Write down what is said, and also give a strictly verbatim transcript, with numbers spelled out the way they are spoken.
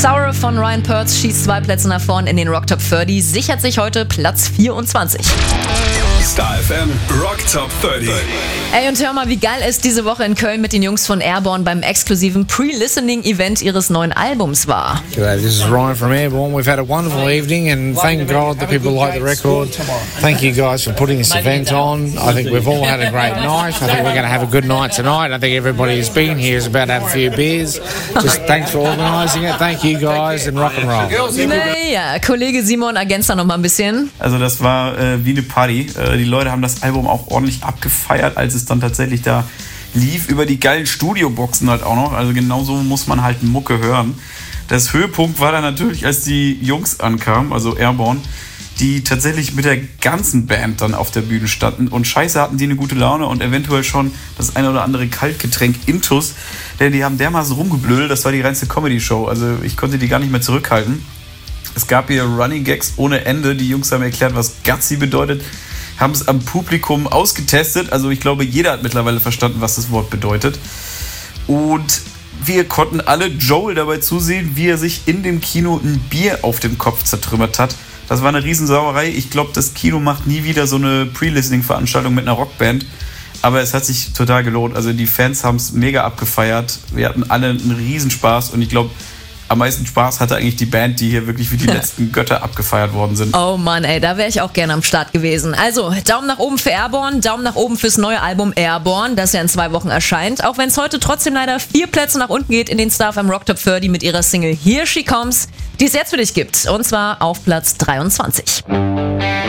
Sour von Ryan Perth schießt zwei Plätze nach vorn in den Rock Top dreißig, sichert sich heute Platz vierundzwanzig. Star F M Rock Top dreißig. Ey, und hör mal, wie geil es diese Woche in Köln mit den Jungs von Airborne beim exklusiven Pre-Listening-Event ihres neuen Albums war. G'day, this is Ryan from Airborne. We've had a wonderful evening and thank God that people like the record. Thank you guys for putting this event on. I think we've all had a great night. I think we're going to have a good night tonight. I think everybody who's been here is about to have a few beers. Just thanks for organising it. Thank you guys and rock and roll. Naja, Kollege Simon ergänzt da noch mal ein bisschen. Also das war äh, wie eine Party. Äh, die Leute haben das Album auch ordentlich abgefeiert, als es dann tatsächlich da lief, über die geilen Studioboxen halt auch noch. Also genauso muss man halt Mucke hören. Das Höhepunkt war dann natürlich, als die Jungs ankamen, also Airborne, die tatsächlich mit der ganzen Band dann auf der Bühne standen. Und scheiße hatten die eine gute Laune und eventuell schon das eine oder andere Kaltgetränk Intus. Denn die haben dermaßen rumgeblödelt, das war die reinste Comedy-Show. Also ich konnte die gar nicht mehr zurückhalten. Es gab hier Running Gags ohne Ende. Die Jungs haben erklärt, was Gutsy bedeutet. Haben es am Publikum ausgetestet. Also ich glaube, jeder hat mittlerweile verstanden, was das Wort bedeutet. Und wir konnten alle Joel dabei zusehen, wie er sich in dem Kino ein Bier auf dem Kopf zertrümmert hat. Das war eine Riesensauerei. Ich glaube, das Kino macht nie wieder so eine Pre-Listening-Veranstaltung mit einer Rockband. Aber es hat sich total gelohnt. Also die Fans haben es mega abgefeiert. Wir hatten alle einen Riesenspaß. Und ich glaube, am meisten Spaß hatte eigentlich die Band, die hier wirklich wie die letzten Götter abgefeiert worden sind. Oh Mann, ey, da wäre ich auch gerne am Start gewesen. Also, Daumen nach oben für Airborne, Daumen nach oben fürs neue Album Airborne, das ja in zwei Wochen erscheint. Auch wenn es heute trotzdem leider vier Plätze nach unten geht in den Star F M Rock Top dreißig mit ihrer Single Here She Comes, die es jetzt für dich gibt. Und zwar auf Platz dreiundzwanzig.